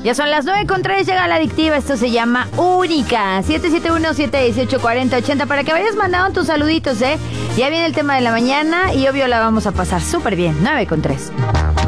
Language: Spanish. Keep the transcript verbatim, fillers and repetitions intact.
Ya son las nueve con tres, llega la adictiva, esto se llama Única. siete siete uno, siete uno ocho, cuatro cero ocho cero para que vayas mandando tus saluditos, ¿eh? Ya viene el tema de la mañana y obvio la vamos a pasar súper bien. nueve con tres.